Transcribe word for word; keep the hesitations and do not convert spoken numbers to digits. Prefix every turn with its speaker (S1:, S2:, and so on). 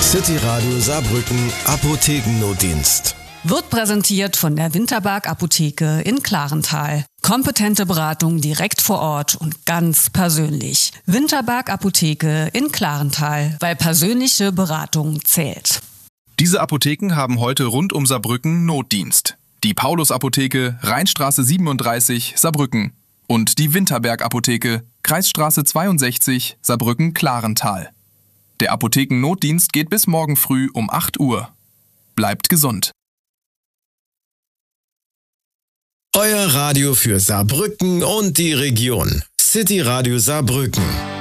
S1: City Radio Saarbrücken Apothekennotdienst.
S2: Wird präsentiert von der Winterberg Apotheke in Klarenthal. Kompetente Beratung direkt vor Ort und ganz persönlich. Winterberg Apotheke in Klarenthal, weil persönliche Beratung zählt.
S3: Diese Apotheken haben heute rund um Saarbrücken Notdienst. Die Paulus-Apotheke, Rheinstraße siebenunddreißig, Saarbrücken. Und die Winterberg-Apotheke, Kreisstraße zweiundsechzig, Saarbrücken-Klarenthal. Der Apothekennotdienst geht bis morgen früh um acht Uhr. Bleibt gesund.
S1: Euer Radio für Saarbrücken und die Region. City Radio Saarbrücken.